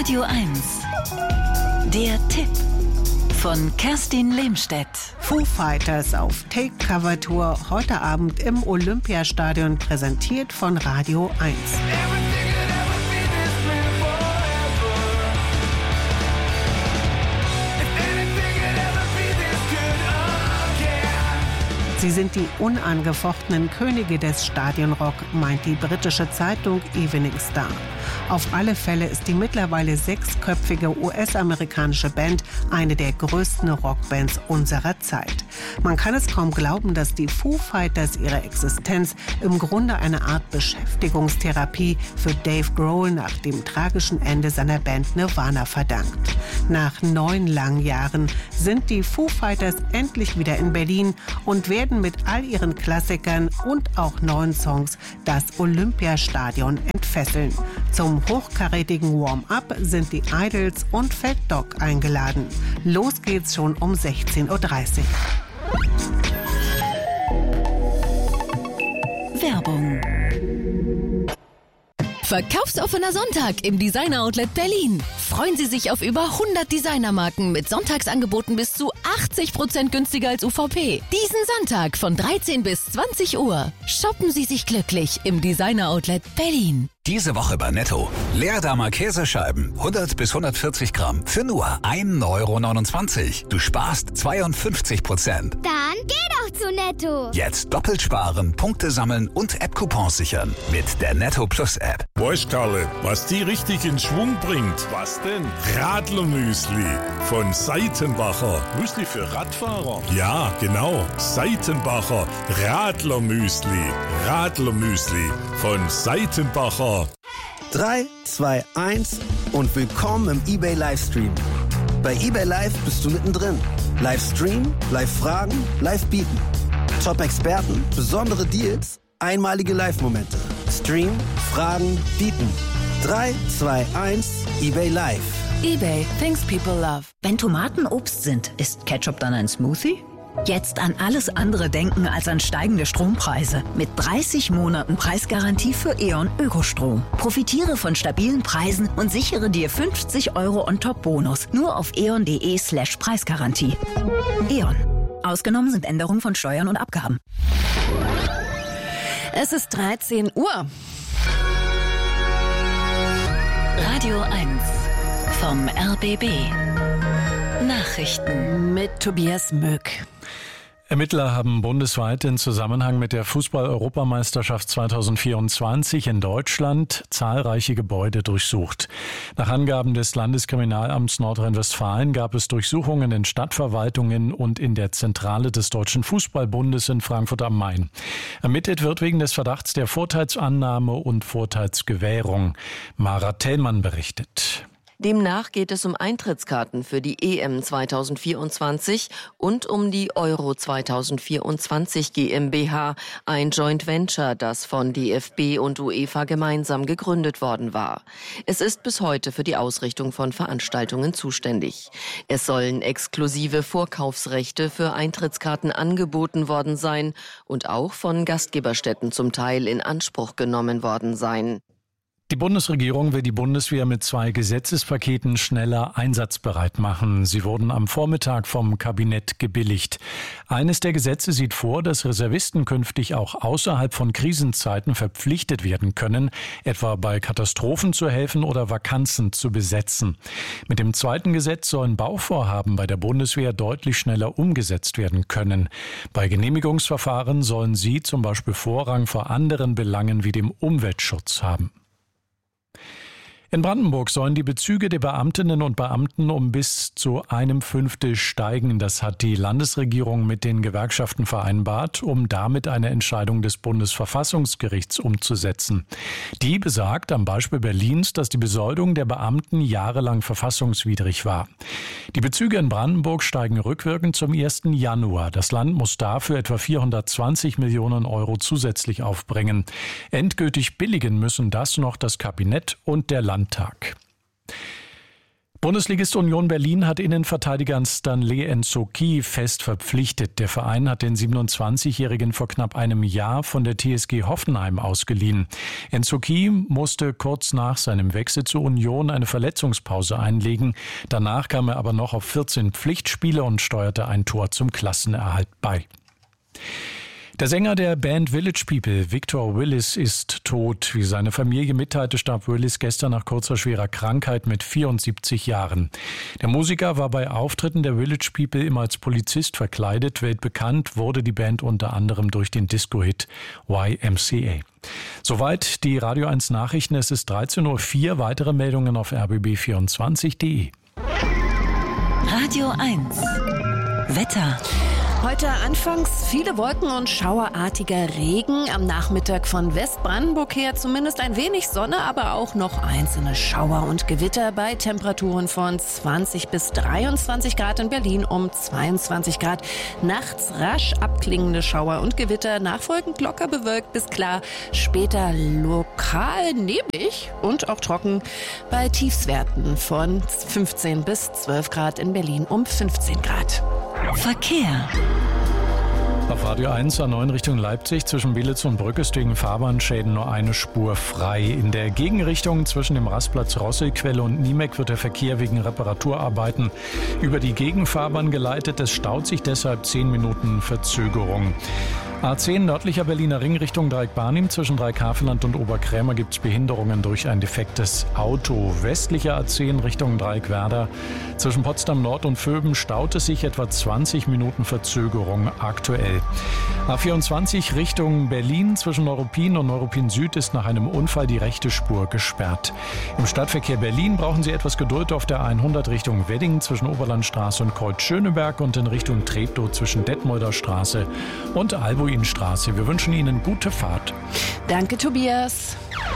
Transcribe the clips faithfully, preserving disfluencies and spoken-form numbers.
Radio eins. Der Tipp von Kerstin Lehmstedt. Foo Fighters auf Take-Cover-Tour heute Abend im Olympiastadion, präsentiert von Radio eins. Sie sind die unangefochtenen Könige des Stadionrock, meint die britische Zeitung Evening Star. Auf alle Fälle ist die mittlerweile sechsköpfige U S-amerikanische Band eine der größten Rockbands unserer Zeit. Man kann es kaum glauben, dass die Foo Fighters ihre Existenz im Grunde eine Art Beschäftigungstherapie für Dave Grohl nach dem tragischen Ende seiner Band Nirvana verdankt. Nach neun langen Jahren sind die Foo Fighters endlich wieder in Berlin und werden mit all ihren Klassikern und auch neuen Songs das Olympiastadion entfesseln. Zum hochkarätigen Warm-up sind die Idols und Fat Dog eingeladen. Los geht's schon um sechzehn Uhr dreißig. Werbung. Verkaufsoffener Sonntag im Designer Outlet Berlin. Freuen Sie sich auf über hundert Designermarken mit Sonntagsangeboten bis zu achtzig Prozent günstiger als U V P. Diesen Sonntag von dreizehn bis zwanzig Uhr. Shoppen Sie sich glücklich im Designer Outlet Berlin. Diese Woche bei Netto. Leerdammer Käsescheiben, hundert bis hundertvierzig Gramm, für nur ein Euro neunundzwanzig. Du sparst zweiundfünfzig Prozent. Dann geh doch zu Netto. Jetzt doppelt sparen, Punkte sammeln und App-Coupons sichern mit der Netto Plus App. Weißt Karle, was die richtig in Schwung bringt? Was denn? Radlermüsli von Seitenbacher. Müsli für Radfahrer? Ja, genau. Seitenbacher Radlermüsli. Radlermüsli von Seitenbacher. drei, zwei, eins und willkommen im eBay Livestream. Bei eBay Live bist du mittendrin. Livestream, Live-Fragen, Live-Bieten. Top-Experten, besondere Deals, einmalige Live-Momente. Stream, Fragen, Bieten. drei, zwei, eins, eBay Live. eBay, things people love. Wenn Tomaten Obst sind, ist Ketchup dann ein Smoothie? Jetzt an alles andere denken als an steigende Strompreise. Mit dreißig Monaten Preisgarantie für E.ON Ökostrom. Profitiere von stabilen Preisen und sichere dir fünfzig Euro On-Top-Bonus. Nur auf eon.de slash Preisgarantie. E.ON. Ausgenommen sind Änderungen von Steuern und Abgaben. Es ist dreizehn Uhr. Radio eins vom R B B. Nachrichten Mit Tobias Möck. Ermittler haben bundesweit in Zusammenhang mit der Fußball-Europameisterschaft zweitausendvierundzwanzig in Deutschland zahlreiche Gebäude durchsucht. Nach Angaben des Landeskriminalamts Nordrhein-Westfalen gab es Durchsuchungen in Stadtverwaltungen und in der Zentrale des Deutschen Fußballbundes in Frankfurt am Main. Ermittelt wird wegen des Verdachts der Vorteilsannahme und Vorteilsgewährung. Mara Tellmann berichtet. Demnach geht es um Eintrittskarten für die E M zweitausendvierundzwanzig und um die Euro zweitausendvierundzwanzig GmbH, ein Joint Venture, das von D F B und UEFA gemeinsam gegründet worden war. Es ist bis heute für die Ausrichtung von Veranstaltungen zuständig. Es sollen exklusive Vorkaufsrechte für Eintrittskarten angeboten worden sein und auch von Gastgeberstätten zum Teil in Anspruch genommen worden sein. Die Bundesregierung will die Bundeswehr mit zwei Gesetzespaketen schneller einsatzbereit machen. Sie wurden am Vormittag vom Kabinett gebilligt. Eines der Gesetze sieht vor, dass Reservisten künftig auch außerhalb von Krisenzeiten verpflichtet werden können, etwa bei Katastrophen zu helfen oder Vakanzen zu besetzen. Mit dem zweiten Gesetz sollen Bauvorhaben bei der Bundeswehr deutlich schneller umgesetzt werden können. Bei Genehmigungsverfahren sollen sie zum Beispiel Vorrang vor anderen Belangen wie dem Umweltschutz haben. In Brandenburg sollen die Bezüge der Beamtinnen und Beamten um bis zu einem Fünftel steigen. Das hat die Landesregierung mit den Gewerkschaften vereinbart, um damit eine Entscheidung des Bundesverfassungsgerichts umzusetzen. Die besagt am Beispiel Berlins, dass die Besoldung der Beamten jahrelang verfassungswidrig war. Die Bezüge in Brandenburg steigen rückwirkend zum ersten Januar. Das Land muss dafür etwa vierhundertzwanzig Millionen Euro zusätzlich aufbringen. Endgültig billigen müssen das noch das Kabinett und der Landtag. Bundesligist Union Berlin hat Innenverteidiger Stanley Nsoki fest verpflichtet. Der Verein hat den siebenundzwanzigjährigen vor knapp einem Jahr von der T S G Hoffenheim ausgeliehen. Nsoki musste kurz nach seinem Wechsel zur Union eine Verletzungspause einlegen. Danach kam er aber noch auf vierzehn Pflichtspiele und steuerte ein Tor zum Klassenerhalt bei. Der Sänger der Band Village People, Victor Willis, ist tot. Wie seine Familie mitteilte, starb Willis gestern nach kurzer schwerer Krankheit mit vierundsiebzig Jahren. Der Musiker war bei Auftritten der Village People immer als Polizist verkleidet. Weltbekannt wurde die Band unter anderem durch den Disco-Hit Y M C A. Soweit die Radio eins Nachrichten. Es ist dreizehn Uhr vier. Weitere Meldungen auf r b b vierundzwanzig punkt de. Radio eins. Wetter. Heute anfangs viele Wolken und schauerartiger Regen. Am Nachmittag von Westbrandenburg her zumindest ein wenig Sonne, aber auch noch einzelne Schauer und Gewitter bei Temperaturen von zwanzig bis dreiundzwanzig Grad, in Berlin um zweiundzwanzig Grad. Nachts rasch abklingende Schauer und Gewitter, nachfolgend locker bewölkt bis klar, später lokal neblig und auch trocken bei Tiefstwerten von fünfzehn bis zwölf Grad, in Berlin um fünfzehn Grad. Verkehr. Auf Radio eins A neun Richtung Leipzig zwischen Belitz und Brück ist wegen Fahrbahnschäden nur eine Spur frei. In der Gegenrichtung zwischen dem Rastplatz Rosselquelle und Niemek wird der Verkehr wegen Reparaturarbeiten über die Gegenfahrbahn geleitet. Es staut sich deshalb zehn Minuten Verzögerung. A zehn nördlicher Berliner Ring Richtung Dreieck-Barnim. Zwischen Dreieck-Havelland und Oberkrämer gibt es Behinderungen durch ein defektes Auto. Westlicher A zehn Richtung Dreieck-Werder. Zwischen Potsdam Nord und Vöben staut es sich etwa zwanzig Minuten Verzögerung aktuell. A vierundzwanzig Richtung Berlin. Zwischen Neuruppin und Neuruppin Süd ist nach einem Unfall die rechte Spur gesperrt. Im Stadtverkehr Berlin brauchen Sie etwas Geduld auf der hundert Richtung Wedding zwischen Oberlandstraße und Kreuz-Schöneberg und in Richtung Treptow zwischen Detmolder Straße und Albuinstraße. Wir wünschen Ihnen gute Fahrt. Danke, Tobias.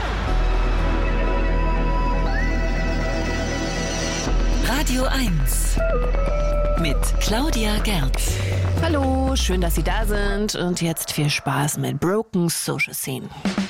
Radio eins mit Claudia Gerz. Hallo, schön, dass Sie da sind und jetzt viel Spaß mit Broken Social Scene.